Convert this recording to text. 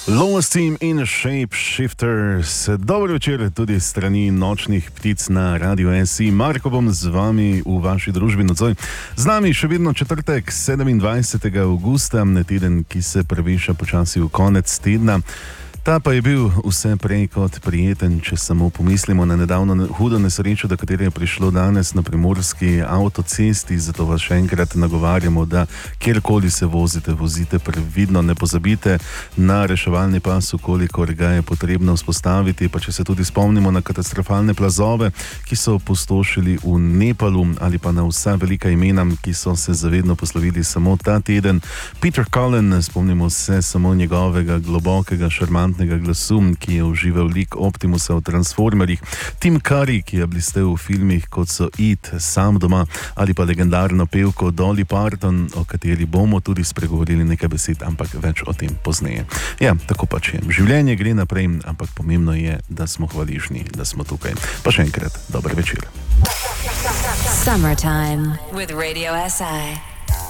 Lowest Team in Shapeshifters. Dobro večer tudi strani nočnih ptic na Radio SI. Marko bom z vami v vaši družbi nocoj. Z nami še vedno četrtek, 27. augusta, teden, ki se preveša počasi v konec tedna. Ta pa je bil vse prej kot prijeten, če samo pomislimo na nedavno hudo nesrečo, do katere je prišlo danes na primorski avtocesti. Zato vas še enkrat nagovarjamo, da kjerkoli se vozite, vozite previdno, ne pozabite na reševalni pas, kolikor ga je potrebno vzpostaviti. Pa če se tudi spomnimo na katastrofalne plazove, ki so opustošili v Nepalu, ali pa na vsa velika imena, ki so se zavedno poslovili samo ta teden. Peter Cullen, spomnimo se samo njegovega globokega, šarmantnega glasu, ki je užival lik Optimusa v Transformerjih, Tim Curry, ki je blestel v filmih kot so It, Sam doma, ali pa legendarno pevko Dolly Parton, o kateri bomo tudi spregovorili nekaj besed, ampak več o tem pozneje. Ja, tako pač je. Življenje gre naprej, ampak pomembno je, da smo hvaležni, da smo tukaj. Pa še enkrat, dober večer. Summertime with Radio SI.